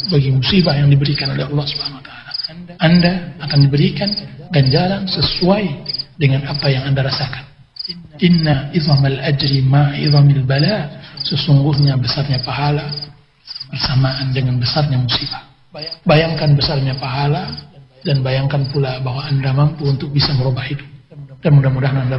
bagi musibah yang diberikan oleh Allah Subhanahu wa taala. Anda akan diberikan ganjaran sesuai dengan apa yang Anda rasakan. Inna idhamal ajri ma'idhamil bala. Sesungguhnya besarnya pahala bersamaan dengan besarnya musibah. Bayangkan besarnya pahala dan bayangkan pula bahwa Anda mampu untuk bisa merubah hidup. Dan mudah-mudahan Anda